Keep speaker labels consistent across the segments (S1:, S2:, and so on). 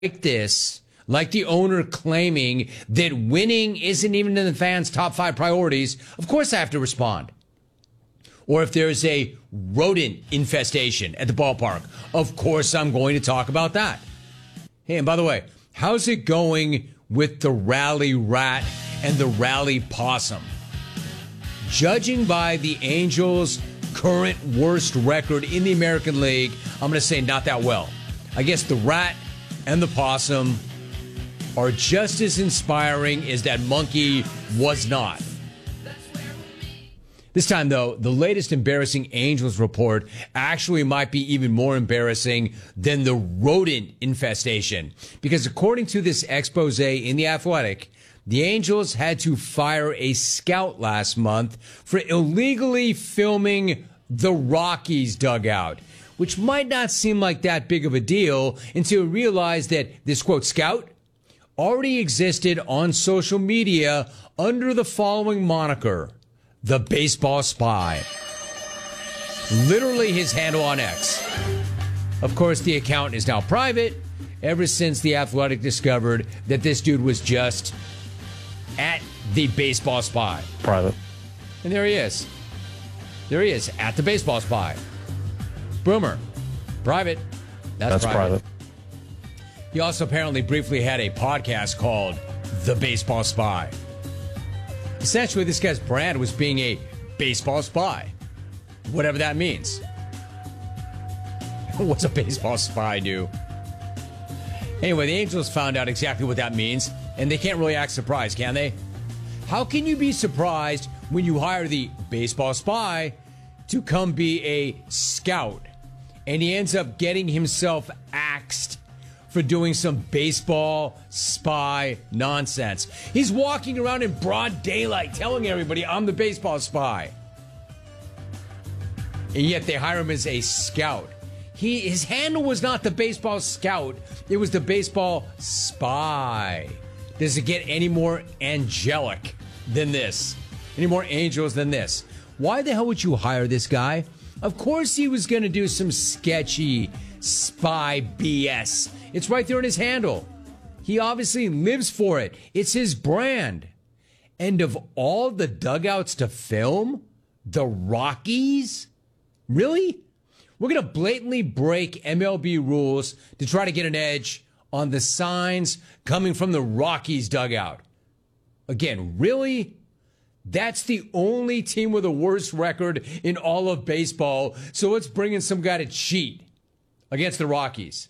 S1: like this, like the owner claiming that winning isn't even in the fans' top 5 priorities, of course I have to respond. Or if there's a rodent infestation at the ballpark, of course I'm going to talk about that. Hey, and by the way, how's it going with the rally rat and the rally possum? Judging by the Angels' current worst record in the American League, I'm going to say not that well. I guess the rat and the possum are just as inspiring as that monkey was not. This time, though, the latest embarrassing Angels report actually might be even more embarrassing than the rodent infestation. Because according to this expose in The Athletic, the Angels had to fire a scout last month for illegally filming the Rockies dugout, which might not seem like that big of a deal until you realize that this, quote, scout already existed on social media under the following moniker: the Baseball Spy. Literally his handle on X. Of course, the account is now private ever since The Athletic discovered that this dude was just at the Baseball Spy.
S2: Private.
S1: And there he is. There he is, at the Baseball Spy. Boomer. Private. That's private. He also apparently briefly had a podcast called The Baseball Spy. Essentially, this guy's brand was being a baseball spy. Whatever that means. What's a baseball spy do? Anyway, the Angels found out exactly what that means, and they can't really act surprised, can they? How can you be surprised when you hire the baseball spy to come be a scout, and he ends up getting himself axed for doing some baseball spy nonsense? He's walking around in broad daylight telling everybody, I'm the baseball spy. And yet they hire him as a scout. His handle was not the baseball scout, it was the baseball spy. Does it get any more angelic than this? Any more angels than this? Why the hell would you hire this guy? Of course he was going to do some sketchy spy BS. It's right there in his handle. He obviously lives for it. It's his brand. And of all the dugouts to film, the Rockies? Really? We're going to blatantly break MLB rules to try to get an edge on the signs coming from the Rockies dugout. Again, really? That's the only team with a worse record in all of baseball, so let's bring in some guy to cheat against the Rockies.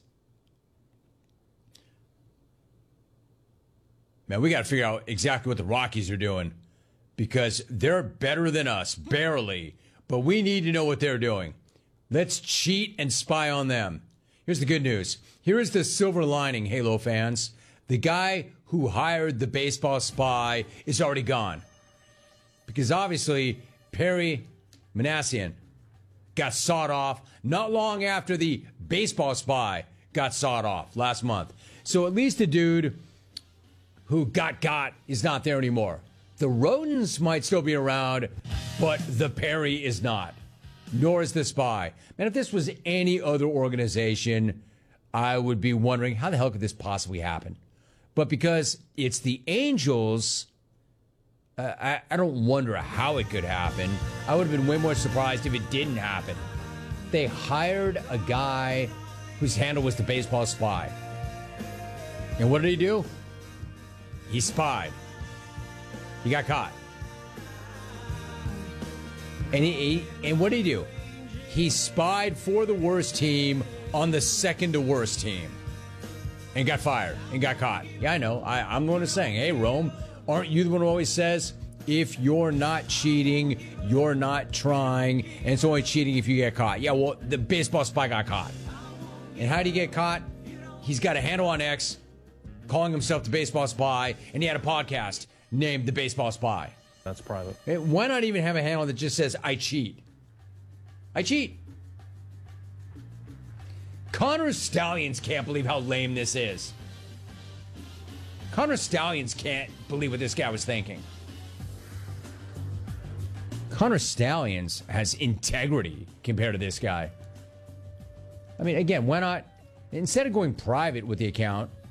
S1: Man, we got to figure out exactly what the Rockies are doing, because they're better than us, barely, but we need to know what they're doing. Let's cheat and spy on them. Here's the good news. Here is the silver lining, Halo fans. The guy who hired the baseball spy is already gone. Because obviously, Perry Manassian got sawed off not long after the baseball spy got sawed off last month. So at least the dude who got is not there anymore. The rodents might still be around, but the Perry is not. Nor is the spy. Man, if this was any other organization, I would be wondering, how the hell could this possibly happen? But because it's the Angels, I don't wonder how it could happen. I would have been way more surprised if it didn't happen. They hired a guy whose handle was the baseball spy. And what did he do? He spied. He got caught. And what did he do? He spied for the worst team on the second to worst team. And got fired and got caught. Yeah, I know. I'm going to say, hey, Rome, aren't you the one who always says, if you're not cheating, you're not trying, and it's only cheating if you get caught? Yeah, well, the baseball spy got caught. And how did he get caught? He's got a handle on X, calling himself the baseball spy, and he had a podcast named The Baseball Spy.
S2: That's private.
S1: Why not even have a handle that just says, I cheat? I cheat. Connor Stallions can't believe how lame this is. Connor Stallions can't believe what this guy was thinking. Connor Stallions has integrity compared to this guy. I mean, again, why not instead of going private with the account,